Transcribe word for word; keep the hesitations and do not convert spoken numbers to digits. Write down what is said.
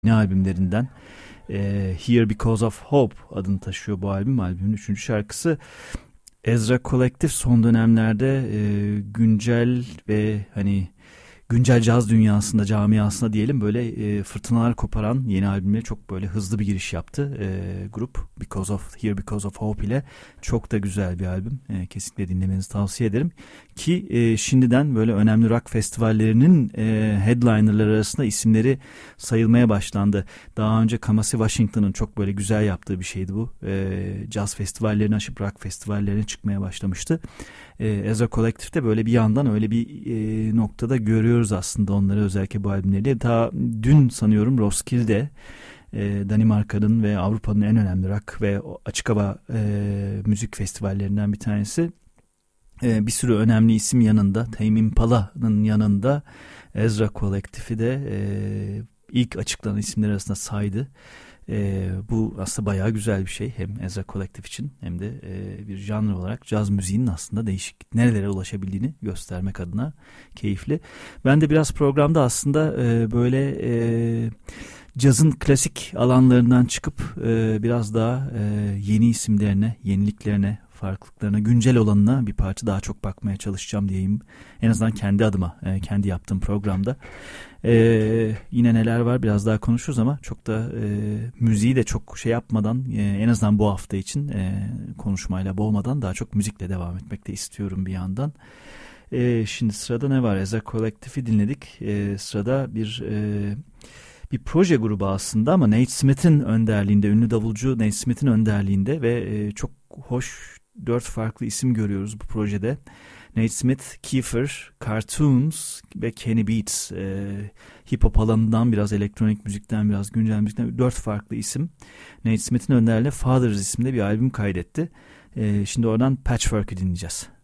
ne albümlerinden. E, Here Because of Hope adını taşıyor bu albüm. Albümün üçüncü şarkısı. Ezra Collective son dönemlerde e, güncel ve hani güncel caz dünyasında, camiasında diyelim böyle e, fırtınalar koparan yeni albümle çok böyle hızlı bir giriş yaptı e, grup. Because of Here Because of Hope ile çok da güzel bir albüm. E, kesinlikle dinlemenizi tavsiye ederim. Ki e, şimdiden böyle önemli rock festivallerinin e, headlinerları arasında isimleri sayılmaya başlandı. Daha önce Kamasi Washington'ın çok böyle güzel yaptığı bir şeydi bu. E, caz festivallerini aşıp rock festivallerine çıkmaya başlamıştı. Ezra Collective'de böyle bir yandan öyle bir e, noktada görüyoruz aslında onları, özellikle bu albümleriyle. Daha dün sanıyorum Roskilde e, Danimarka'nın ve Avrupa'nın en önemli rock ve açık hava e, müzik festivallerinden bir tanesi. E, bir sürü önemli isim yanında, Tame Impala'nın yanında Ezra Collective'i de e, ilk açıklanan isimler arasında saydı. Ee, bu aslında bayağı güzel bir şey hem Ezra Collective için hem de e, bir janr olarak caz müziğinin aslında değişik nerelere ulaşabildiğini göstermek adına keyifli. Ben de biraz programda aslında e, böyle e, cazın klasik alanlarından çıkıp e, biraz daha e, yeni isimlerine, yeniliklerine, farklılıklarına, güncel olanına bir parça daha çok bakmaya çalışacağım diyeyim. En azından kendi adıma, e, kendi yaptığım programda. Ee, yine neler var biraz daha konuşuruz ama çok da e, müziği de çok şey yapmadan e, en azından bu hafta için e, konuşmayla boğmadan daha çok müzikle devam etmek de istiyorum bir yandan. E, şimdi sırada ne var? Ezra Collective'i dinledik. E, sırada bir e, bir proje grubu aslında ama Nate Smith'in önderliğinde, ünlü davulcu Nate Smith'in önderliğinde ve e, çok hoş dört farklı isim görüyoruz bu projede. Nate Smith, Kiefer, Cartoons ve Kenny Beats. E, hip hop alanından biraz elektronik müzikten, biraz güncel müzikten dört farklı isim. Nate Smith'in önderliğinde Fathers isimli bir albüm kaydetti. E, şimdi oradan Patchwork'ı dinleyeceğiz.